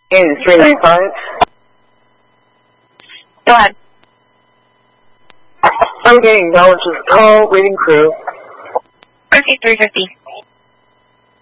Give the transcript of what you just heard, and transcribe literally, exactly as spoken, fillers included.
In three nine five. Go ahead. I'm getting acknowledged as a call, waiting crew. Proceed three fifty.